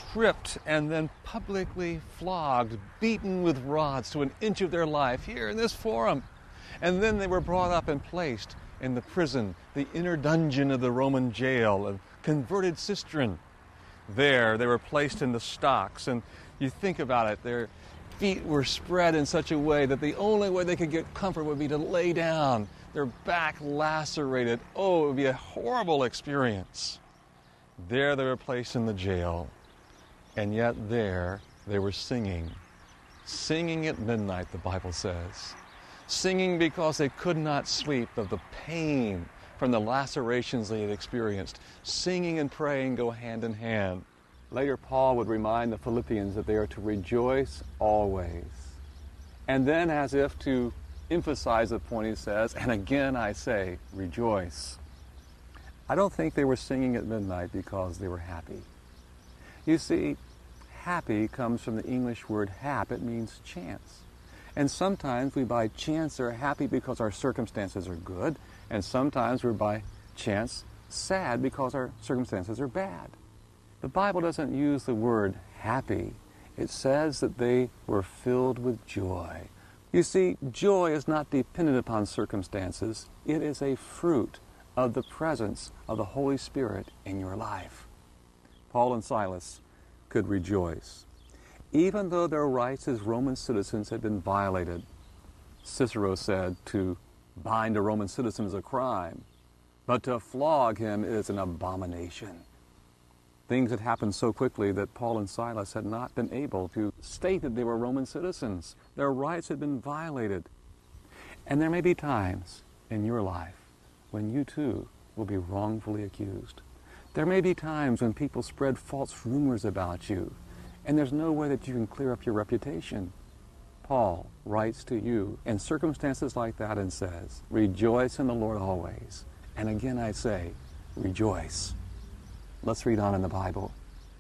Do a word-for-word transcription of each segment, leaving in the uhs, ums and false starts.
stripped and then publicly flogged, beaten with rods to an inch of their life here in this forum. And then they were brought up and placed in the prison, the inner dungeon of the Roman jail, a converted cistern. There they were placed in the stocks, and you think about it, their feet were spread in such a way that the only way they could get comfort would be to lay down, their back lacerated. Oh, it would be a horrible experience. There they were placed in the jail, and yet there they were singing. Singing at midnight, the Bible says. Singing because they could not sleep of the pain from the lacerations they had experienced. Singing and praying go hand in hand. Later, Paul would remind the Philippians that they are to rejoice always. And then, as if to emphasize the point, he says, and again I say, rejoice. I don't think they were singing at midnight because they were happy. You see, happy comes from the English word hap. It means chance. And sometimes we by chance are happy because our circumstances are good, and sometimes we're by chance sad because our circumstances are bad. The Bible doesn't use the word happy. It says that they were filled with joy. You see, joy is not dependent upon circumstances. It is a fruit of the presence of the Holy Spirit in your life. Paul and Silas could rejoice. Even though their rights as Roman citizens had been violated, Cicero said to bind a Roman citizen is a crime, but to flog him is an abomination. Things had happened so quickly that Paul and Silas had not been able to state that they were Roman citizens. Their rights had been violated. And there may be times in your life when you too will be wrongfully accused. There may be times when people spread false rumors about you, and there's no way that you can clear up your reputation. Paul writes to you in circumstances like that and says, rejoice in the Lord always. And again I say, rejoice. Let's read on in the Bible.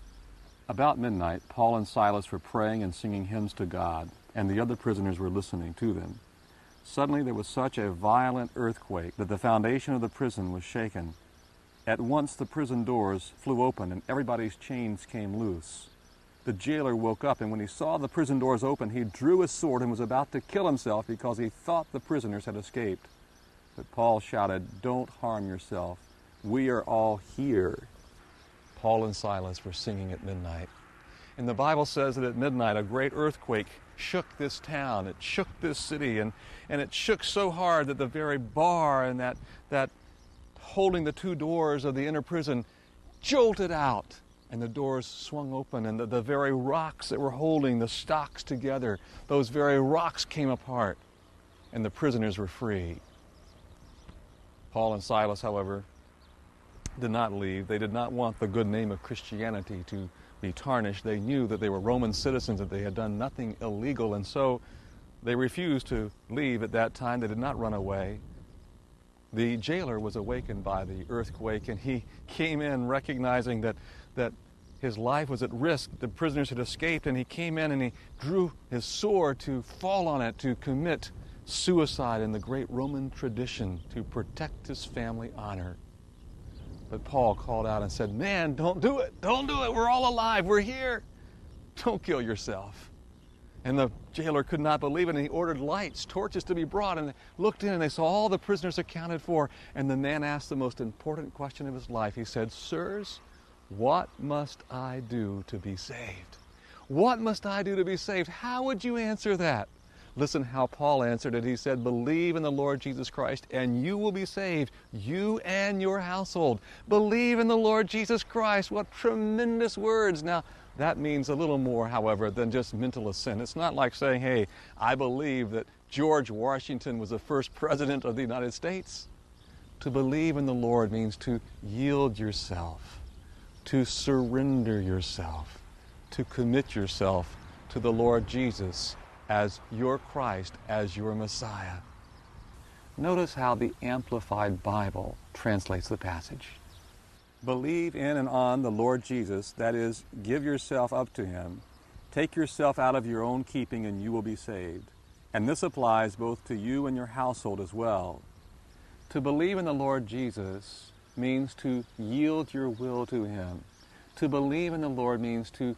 About midnight, Paul and Silas were praying and singing hymns to God, and the other prisoners were listening to them. Suddenly there was such a violent earthquake that the foundation of the prison was shaken. At once the prison doors flew open and everybody's chains came loose. The jailer woke up, and when he saw the prison doors open, he drew his sword and was about to kill himself because he thought the prisoners had escaped. But Paul shouted, "Don't harm yourself. We are all here." Paul and Silas were singing at midnight. And the Bible says that at midnight a great earthquake shook this town. It shook this city, and, and it shook so hard that the very bar and that, that holding the two doors of the inner prison jolted out. And the doors swung open, and the, the very rocks that were holding the stocks together, those very rocks came apart, and the prisoners were free. Paul and Silas, however, did not leave. They did not want the good name of Christianity to be tarnished. They knew that they were Roman citizens, that they had done nothing illegal, and so they refused to leave at that time. They did not run away. The jailer was awakened by the earthquake, and he came in recognizing that, that his life was at risk. The prisoners had escaped, and he came in and he drew his sword to fall on it, to commit suicide in the great Roman tradition, to protect his family honor. But Paul called out and said, "Man, don't do it. Don't do it. We're all alive. We're here. Don't kill yourself." And the jailer could not believe it, and he ordered lights, torches to be brought, and they looked in and they saw all the prisoners accounted for. And the man asked the most important question of his life. He said, "Sirs, what must I do to be saved? What must I do to be saved?" How would you answer that? Listen how Paul answered it. He said, "Believe in the Lord Jesus Christ, and you will be saved, you and your household." Believe in the Lord Jesus Christ. What tremendous words. Now, that means a little more, however, than just mental assent. It's not like saying, "Hey, I believe that George Washington was the first president of the United States." To believe in the Lord means to yield yourself, to surrender yourself, to commit yourself to the Lord Jesus as your Christ, as your Messiah. Notice how the Amplified Bible translates the passage. Believe in and on the Lord Jesus, that is, give yourself up to Him. Take yourself out of your own keeping and you will be saved. And this applies both to you and your household as well. To believe in the Lord Jesus means to yield your will to Him. To believe in the Lord means to